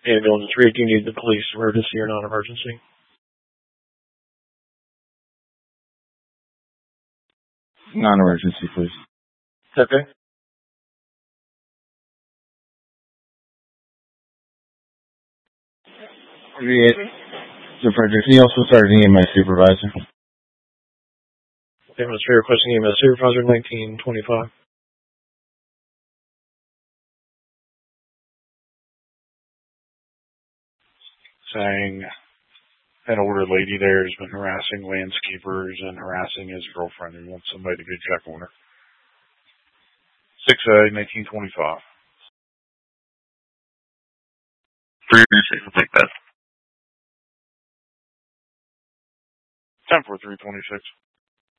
Ambulance 3, do you need the police emergency or non-emergency? Non-emergency, please. Okay. So Frederick, can you also start an EMS supervisor? Ambulance 3 requesting EMS supervisor 1925. Saying an older lady there has been harassing landscapers and harassing his girlfriend and wants somebody to go check on her. 6A 1925. 306 will take that. 10-4-3-26.